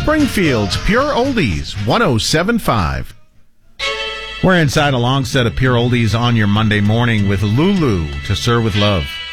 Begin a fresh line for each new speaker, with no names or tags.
Springfield's Pure Oldies 107.5. We're inside a long set of Pure Oldies on your Monday morning with Lulu to Serve with Love.